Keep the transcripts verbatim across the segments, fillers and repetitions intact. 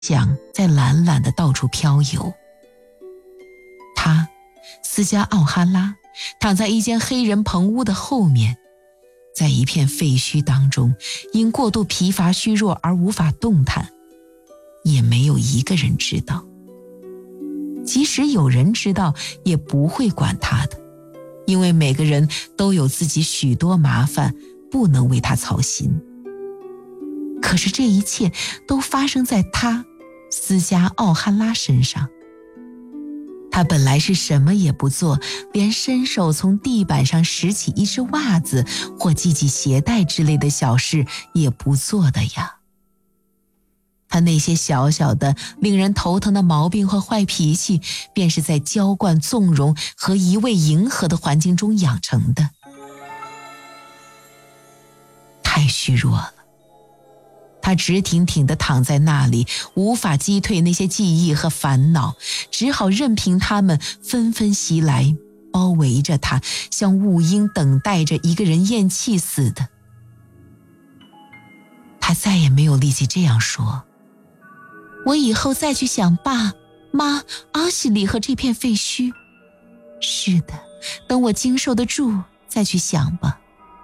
想在懒懒的到处飘游。他，斯加奥哈拉，躺在一间黑人棚屋的后面，在一片废墟当中，因过度疲乏虚弱而无法动弹，也没有一个人知道。即使有人知道，也不会管他的，因为每个人都有自己许多麻烦，不能为他操心。可是这一切都发生在他，斯加奥哈拉身上。他本来是什么也不做，连伸手从地板上拾起一只袜子或系系鞋带之类的小事也不做的呀。他那些小小的令人头疼的毛病和坏脾气，便是在娇惯纵容和一味迎合的环境中养成的。太虚弱了，他直挺挺地躺在那里，无法击退那些记忆和烦恼，只好任凭他们纷纷袭来，包围着他，像雾鹰等待着一个人咽气似的。他再也没有力气这样说：我以后再去想爸妈阿西里和这片废墟。是的，等我经受得住再去想吧。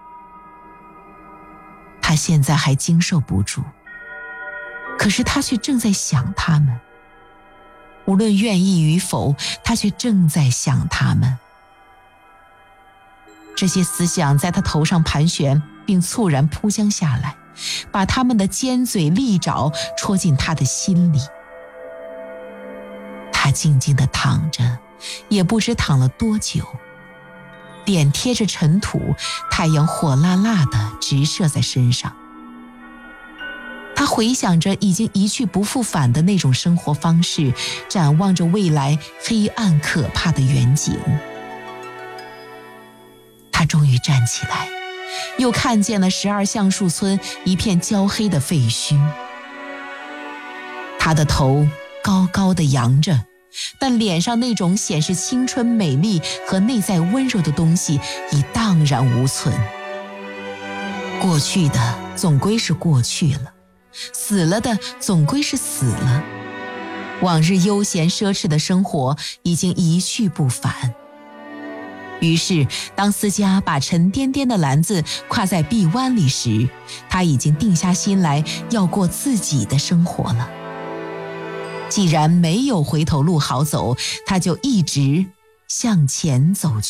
他现在还经受不住，可是他却正在想他们。无论愿意与否，他却正在想他们。这些思想在他头上盘旋，并猝然扑将下来，把他们的尖嘴利爪戳进他的心里。他静静地躺着，也不知躺了多久，脸贴着尘土，太阳火辣辣地直射在身上。他回想着已经一去不复返的那种生活方式，展望着未来黑暗可怕的远景。他终于站起来，又看见了十二橡树村一片焦黑的废墟。他的头高高的扬着，但脸上那种显示青春美丽和内在温柔的东西已荡然无存。过去的总归是过去了，死了的总归是死了，往日悠闲奢侈的生活已经一去不返。于是当思佳把沉甸甸的篮子挎在臂弯里时，他已经定下心来要过自己的生活了。既然没有回头路好走，他就一直向前走去。